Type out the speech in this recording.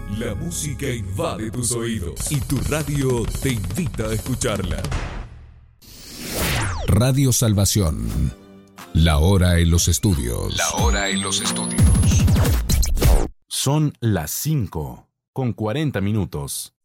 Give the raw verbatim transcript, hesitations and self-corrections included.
La música invade tus oídos y tu radio te invita a escucharla. Radio Salvación. La hora en los estudios. La hora en los estudios. Son las cinco con cuarenta minutos.